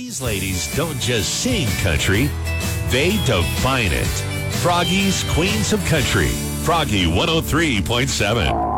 These ladies don't just sing country, they define it. Froggy's Queens of Country. Froggy 103.7.